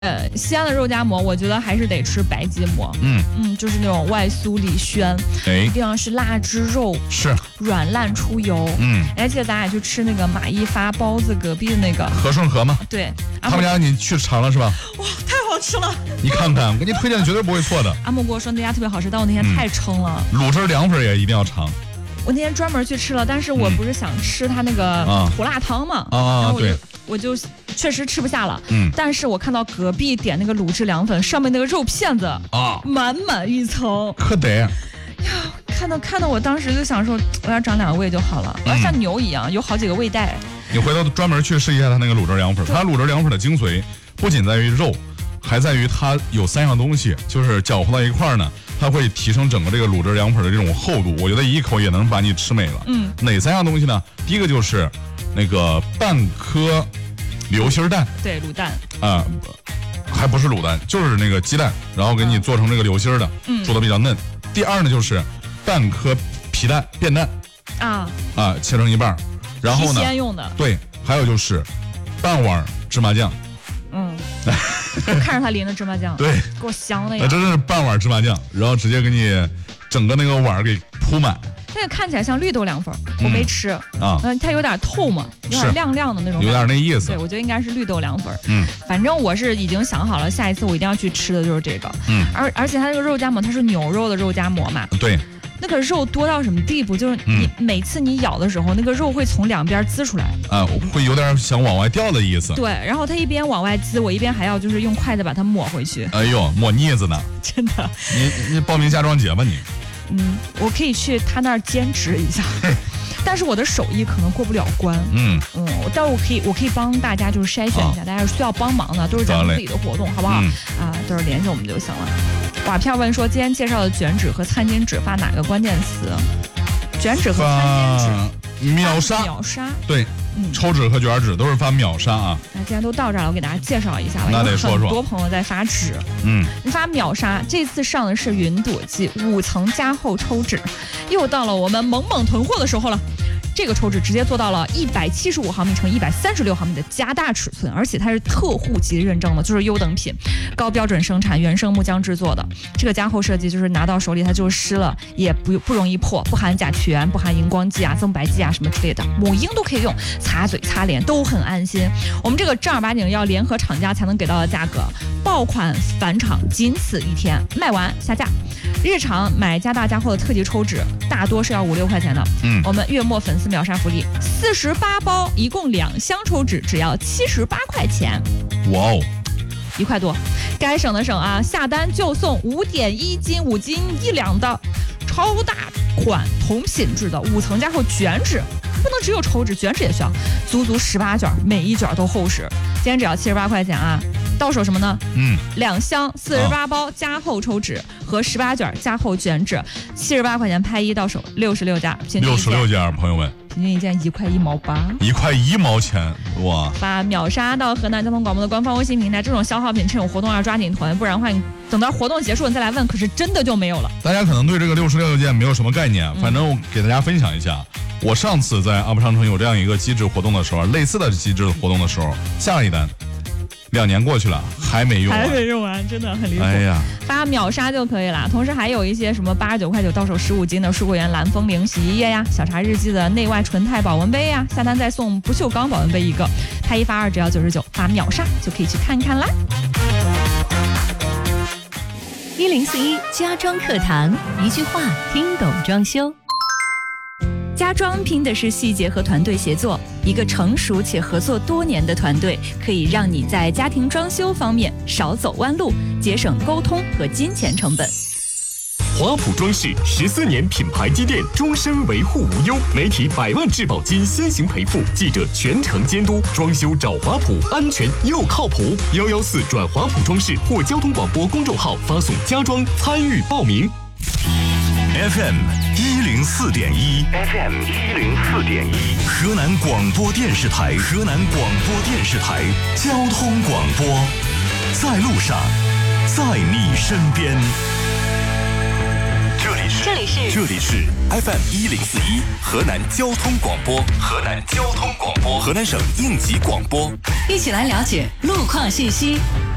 西安的肉夹馍，我觉得还是得吃白吉馍。就是那种外酥里暄，一定要是腊汁肉， 是软烂出油。而且咱俩去吃那个马一发包子隔壁的那个和顺和吗？ 对， 他们家你去尝了是吧？ 哇，太好吃了！ 你看看，我给你推荐绝对不会错的。 阿木跟我说那家特别好吃，但我那天太撑了。 卤汁凉粉也一定要尝。 我那天专门去吃了，但是我不是想吃他那个胡辣汤嘛，然后我就确实吃不下了。但是我看到隔壁点那个卤汁凉粉，上面那个肉片子满满一层， 可得呀！ 看到我当时就想说，我要长2个胃就好了，我要像牛一样有好几个胃袋。 你回头专门去试一下他那个卤汁凉粉，他卤汁凉粉的精髓不仅在于肉，还在于它有3样东西，就是搅和到一块儿呢。它会提升整个这个卤汁凉粉的这种厚度，我觉得一口也能把你吃没了。哪3样东西呢？第一个就是那个半颗流心蛋， 对，卤蛋还不是卤蛋，就是那个鸡蛋，然后给你做成这个流心的，做的比较嫩。第二呢就是半颗皮蛋变蛋切成一半，然后呢， 提鲜用的。对， 还有就是半碗芝麻酱。 我看着他淋的芝麻酱， 对， 给我香的呀！ 真是半碗芝麻酱，然后直接给你整个那个碗给铺满。 那个看起来像绿豆凉粉，我没吃它有点透嘛，有点亮亮的那种， 有点那意思。 对，我觉得应该是绿豆凉粉。反正我是已经想好了，下一次我一定要去吃的就是这个。而且它这个肉夹馍，它是牛肉的肉夹馍嘛。 对。 那个肉多到什么地步？就是你每次你咬的时候，那个肉会从2边滋出来会有点想往外掉的意思。 对，然后它一边往外滋，我一边还要就是用筷子把它抹回去。 哎呦，抹腻子呢！ 真的。 你报名家装节吧你？ 我可以去他那儿兼职一下。但是我的手艺可能过不了关。但是我可以帮大家就是筛选一下，大家需要帮忙的都是咱们自己的活动，好不好？都是联系我们就行了。瓦片问说，今天介绍的卷纸和餐巾纸发哪个关键词？卷纸和餐巾纸秒杀。对，抽纸和卷纸都是发秒杀啊。 那既然都到这儿了，我给大家介绍一下吧。 那得说说。 很多朋友在发纸，你发秒杀，这次上的是云朵记5层加厚抽纸，又到了我们猛囤货的时候了。这个抽纸直接做到了175毫米乘136毫米的加大尺寸，而且它是特户级认证的，就是优等品，高标准生产，原生木浆制作的。这个加厚设计就是拿到手里它就湿了，也不容易破，不含甲醛，不含荧光剂增白剂什么之类的，母婴都可以用，擦嘴擦脸都很安心。我们这个正儿八经要联合厂家才能给到的价格，爆款返厂仅此1天，卖完下架。日常买加大加厚的特级抽纸，大多是要5-6块钱的。我们月末粉丝秒杀福利，48包，一共2箱抽纸，只要78块钱。 哇哦 ，1块多，该省的省啊！下单就送5.1斤5斤1两的超大款同品质的5层加厚卷纸，不能只有抽纸，卷纸也需要，足18卷，每一卷都厚实。今天只要78块钱啊！到手什么呢？2箱48包加厚抽纸和18卷加厚卷纸，78块钱拍1，到手66件 ，66件，朋友们， 平均一件1块1毛8，1 块1毛钱，哇！ 把秒杀到河南交通广播的官方微信平台，这种消耗品趁有活动要抓紧囤，不然的话你等到活动结束你再来问，可是真的就没有了。 大家可能对这个66件没有什么概念，反正我给大家分享一下。我上次在UP商城有这样一个机制活动的时候，类似的机制活动的时候，下了一单。2年过去了，还没用完， 真的很离谱。 哎呀， 发秒杀就可以了。同时还有一些什么89块9到手15斤的蔬果园蓝风铃洗衣液呀，小茶日记的内外纯钛保温杯呀，下单再送不锈钢保温杯1个，拍1发2只要99，发秒杀就可以去看看啦。 1041家装课堂，一句话听懂装修。家装拼的是细节和团队协作，一个成熟且合作多年的团队，可以让你在家庭装修方面少走弯路，节省沟通和金钱成本。 华普装饰14年品牌积淀，终身维护无忧，媒体100万质保金先行赔付，记者全程监督，装修找华普，安全又靠谱。114转华普装饰或交通广播公众号发送家装参与报名。 FM 104.1 FM 104.1河南广播电视台交通广播，在路上，在你身边。这里是 FM 104.1河南交通广播，河南省应急广播， 一起来了解路况信息。